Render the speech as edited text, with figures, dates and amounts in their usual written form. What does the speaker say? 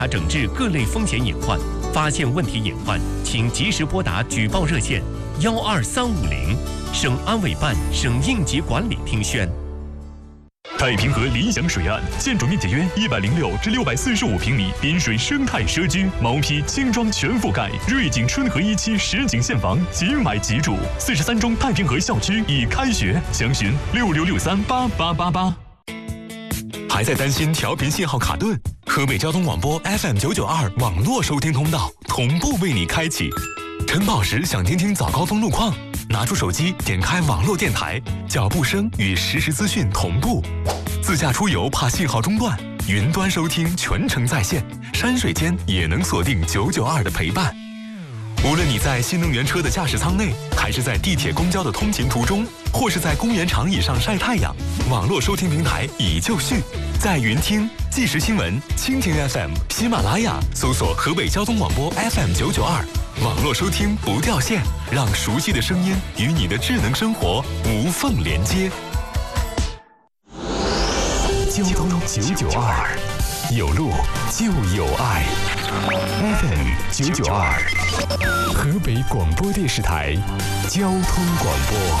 整治各类风险隐患，发现问题隐患，请及时拨打举报热线12350，省安委办、省应急管理厅宣。 太平河理想水岸，建筑面积约106至645平米，滨水生态社区，毛坯轻装全覆盖，瑞景春河1期实景现房，即买即住。43中太平河校区已开学，详询66638888。还在担心调频信号卡顿？河北交通广播 FM992网络收听通道同步为你开启。晨跑时想听听早高峰路况，拿出手机点开网络电台，脚步声与实时资讯同步。自驾出游怕信号中断，云端收听全程在线，山水间也能锁定992的陪伴。无论你在新能源车的驾驶舱内，还是在地铁公交的通勤途中，或是在公园长椅上晒太阳，网络收听平台已就绪，在云听、即时新闻、蜻蜓 FM、喜马拉雅搜索河北交通广播 FM992，网络收听不掉线，让熟悉的声音与你的智能生活无缝连接。交通992，有路就有爱。FM992，河北广播电视台交通广播。